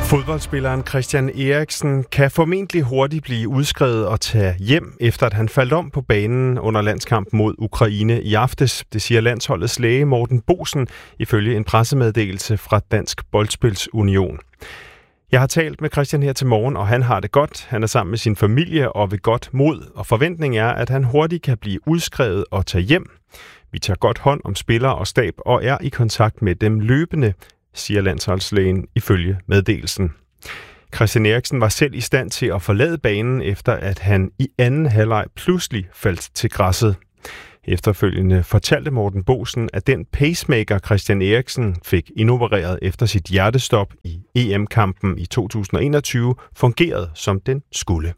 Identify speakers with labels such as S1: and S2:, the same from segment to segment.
S1: Fodboldspilleren Christian Eriksen kan formentlig hurtigt blive udskrevet og tage hjem, efter at han faldt om på banen under landskampen mod Ukraine i aftes. Det siger landsholdets læge Morten Boesen ifølge en pressemeddelelse fra Dansk Boldspils-Union. Jeg har talt med Christian her til morgen, og han har det godt. Han er sammen med sin familie og ved godt mod, og forventningen er, at han hurtigt kan blive udskrevet og tage hjem. Vi tager godt hånd om spillere og stab og er i kontakt med dem løbende, siger landsholdslægen ifølge meddelelsen. Christian Eriksen var selv i stand til at forlade banen, efter at han i anden halvleg pludselig faldt til græsset. Efterfølgende fortalte Morten Boesen, at den pacemaker Christian Eriksen fik indopereret efter sit hjertestop i EM-kampen i 2021 fungerede, som den skulle.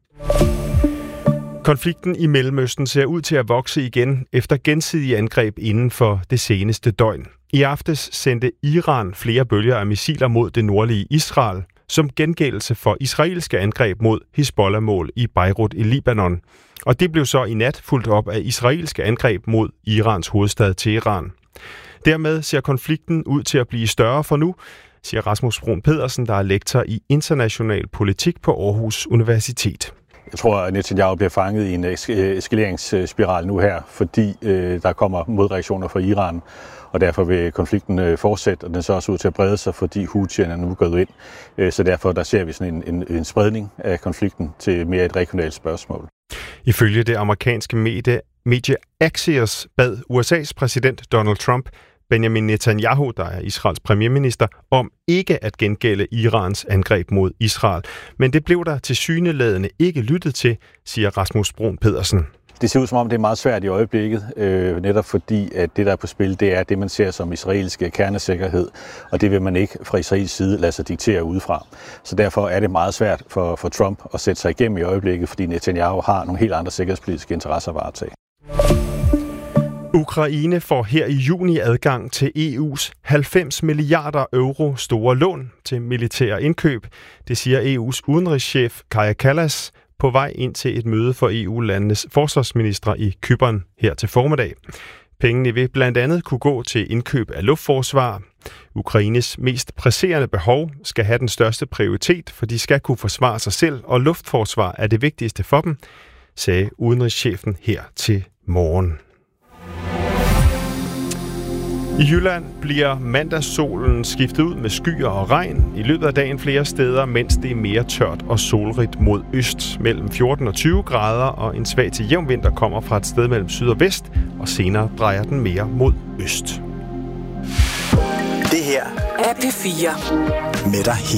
S1: Konflikten i Mellemøsten ser ud til at vokse igen efter gensidige angreb inden for det seneste døgn. I aftes sendte Iran flere bølger af missiler mod det nordlige Israel, som gengældelse for israelske angreb mod Hizbollah-mål i Beirut i Libanon. Og det blev så i nat fulgt op af israelske angreb mod Irans hovedstad Teheran. Dermed ser konflikten ud til at blive større for nu, siger Rasmus Bruun Pedersen, der er lektor i international politik på Aarhus Universitet.
S2: Jeg tror, at Netanyahu bliver fanget i en eskaleringsspiral nu her, fordi der kommer modreaktioner fra Iran, og derfor vil konflikten fortsætte, og den så også ud til at brede sig, fordi Houthierne er nu gået ind. Så derfor der ser vi sådan en spredning af konflikten til mere et regionalt spørgsmål.
S1: Ifølge det amerikanske medie Axios bad USA's præsident Donald Trump Benjamin Netanyahu, der er Israels premierminister, om ikke at gengælde Irans angreb mod Israel. Men det blev der tilsyneladende ikke lyttet til, siger Rasmus Bruun Pedersen.
S2: Det ser ud som om, det er meget svært i øjeblikket, netop fordi, at det, der er på spil, det er det, man ser som israelske kernesikkerhed, og det vil man ikke fra Israels side lade sig diktere udefra. Så derfor er det meget svært for Trump at sætte sig igennem i øjeblikket, fordi Netanyahu har nogle helt andre sikkerhedspolitiske interesser at varetage.
S1: Ukraine får her i juni adgang til EU's 90 milliarder euro store lån til militære indkøb. Det siger EU's udenrigschef Kaja Kallas på vej ind til et møde for EU-landenes forsvarsministre i Cypern her til formiddag. Pengene vil blandt andet kunne gå til indkøb af luftforsvar. Ukraines mest presserende behov skal have den største prioritet, for de skal kunne forsvare sig selv, og luftforsvar er det vigtigste for dem, sagde udenrigschefen her til morgen. I Jylland bliver mandagssolen skiftet ud med skyer og regn i løbet af dagen flere steder, mens det er mere tørt og solrigt mod øst. Mellem 14 og 20 grader, og en svag til jævn vinter kommer fra et sted mellem syd og vest, og senere drejer den mere mod øst.
S3: Det her er P4 med dig